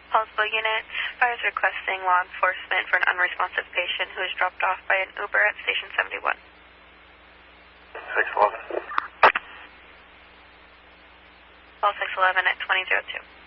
Hallsville unit. Fire is requesting law enforcement for an unresponsive patient who was dropped off by an Uber at Station 71. 611. Call 611 at 2002.